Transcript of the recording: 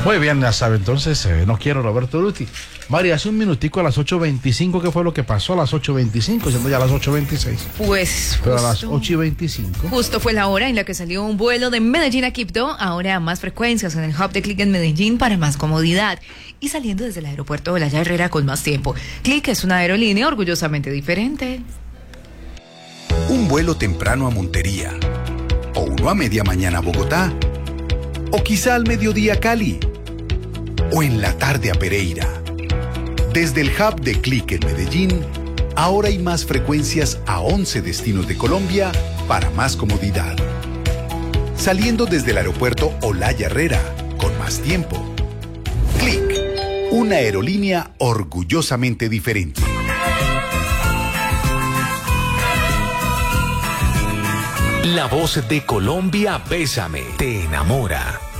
Muy bien, ya sabe, entonces no quiero Roberto Ruti. Mari, hace un minutico a las 8:25, ¿qué fue lo que pasó a las 8:25? Siendo ya las 8:26. Pues Pero a las 8:25. Justo fue la hora en la que salió un vuelo de Medellín a Quibdó, ahora a más frecuencias en el hub de Click en Medellín para más comodidad y saliendo desde el aeropuerto de Olaya Herrera con más tiempo. Click es una aerolínea orgullosamente diferente. Un vuelo temprano a Montería, o uno a media mañana a Bogotá, o quizá al mediodía a Cali, o en la tarde a Pereira. Desde el hub de Click en Medellín, ahora hay más frecuencias a 11 destinos de Colombia para más comodidad. Saliendo desde el aeropuerto Olaya Herrera, con más tiempo. Click, una aerolínea orgullosamente diferente. La voz de Colombia, Bésame, te enamora.